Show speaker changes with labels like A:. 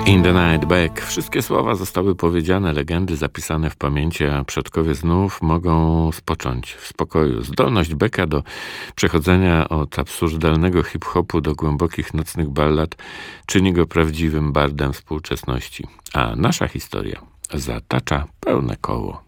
A: In the Night Back. Wszystkie słowa zostały powiedziane, legendy zapisane w pamięci, a przodkowie znów mogą spocząć w spokoju. Zdolność Becka do przechodzenia od absurdalnego hip-hopu do głębokich nocnych ballad czyni go prawdziwym bardem współczesności. A nasza historia zatacza pełne koło.